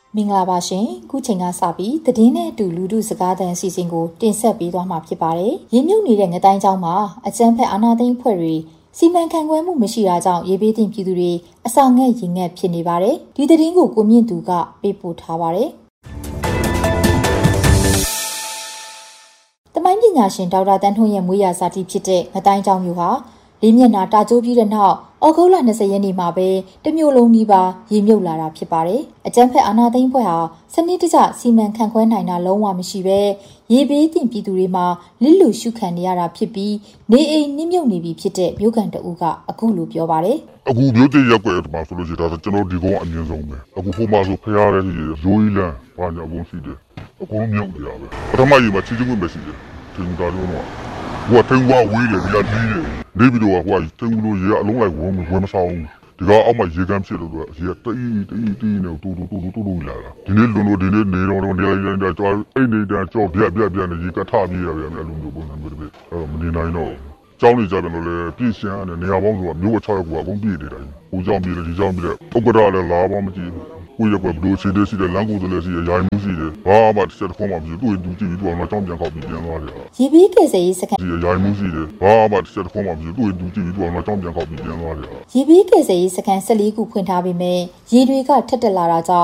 မင်္ဂလာပါရှင်ခုချိန်ကစပြီးသတင်းနဲ့အတူလူထုစကားသံအစီအစဉ်ကိုတင်ဆက်ပေးသွားမှာဖြစ်ပါတယ်။ရင်းမြုပ်နေတဲ့ငတိုင်းကျောင်းမှာအကြမ်းဖက်အာဏာသိမ်းဖွဲ့တွေစီမံခန့်ခွဲမှုမရှိတာကြောင့်ရေဘေးသင့်ပြည်သူတွေအစာငတ်ရင်ငတ်ဖြစ်နေပါတယ်။ဒီသတင်းကိုကိုမြင့်သူကပေးပို့ထားပါတယ်။တမိုင်းပညာရှင်ဒေါက်တာတန်းထွန်းရဲ့မွေးရာဇာတိဖြစ်တဲ့ငတိုင်းကျောင်းမျိုးဟာလေးမျက်နှာတာကျိုးပြီးတဲ့နောက်ဩဂုတ်လ20ရက်နေ့မှာပဲတမျိုးလုံးကြီးပါရေမြုပ်လာတာဖြစ်ပါတယ်။အကြမ်းဖက်အာဏာသိမ်းဖွဲ့ဟာစနစ်တကျစီမံခန့်ခွဲနိုင်တာလုံးဝမရှိပဲရေဘေးသင့်ပြည်သူတွေမှာလစ်လူရှုခံနေရတာဖြစ်ပြီးနေအိမ်နှိမ့်မြုပ်နေပြီဖြစ်တဲ့မြို့ကန်တအုပ်ကအခုလိုပြောပါတယ်။အခုမြို့တည်ရက်ွယ်မှာဆိုလို့ရှိရင်ဒါကျွန်တော်ဒီကောင်အမြင့်ဆုံးပဲ။အခုဖို့မှာဆိုဖရားရဲကြီးရိုးကြီးလန်းဘာညာဘုံရှိတယ်။အခုမြုပ်နေရပဲ။ပထမကြီးမှာချီချွေးပဲရှိတယ်။ဒီကောင်တော့ဟိုကထင်းဝါဝေးတယ်ဒီကဒီးတယ်နေပြီးတော့ဟိုကထင်းလို့ရေအလုံးလိုက်ဝမဆောင်ဒီကအောက်မှာရေကမ်းဖြစ်လို့ရေတီးနေတူလာတာဒီနေ့လွန်လို့ဒီနေ့နေတော့နေလိုက်တာကြောအိတ်နေတာကြောပြနေရေကထပြေးရတယ်အဲ့လိုမျိုးပုံစံမျိုးတွေမနေနိုင်တော့ကျောင်းနေကြတယ်လို့လေပြည့်ရှင်းရတယ်နေရာပေါင်းဆိုတာမျိုး6ရက်ကအကုန်ပြည့်နေတာဟိုကျောင်းပြေးတယ်ဒီကျောင်းပြေးတယ်ဥက္ကဋ္ဌလည်းလာပါမကြည့်ကိုရကဘလို့ရှိတယ်လမ်းကိုလည်းရှိရရိုင်းမှုရှိတယ်ဘာမှတစ်ချက်ခေါ်မှမဖြစ်သူ့ကြည့်ပြီးတော့တော့ပြန်ခေါက်ပြီးပြန်သွားတယ်ရေဘေးကယ်ဆယ်ရေးစခန်းရိုင်းမှုရှိတယ်ဘာမှတစ်ချက်ခေါ်မှမဖြစ်သူ့ကြည့်ပြီးတော့တော့ပြန်ခေါက်ပြီးပြန်သွားတယ်ရေဘေးကယ်ဆယ်ရေးစခန်း14ခုဖွင့်ထားပေမဲ့ရေတွေကထက်တက်လာတာကြောင့်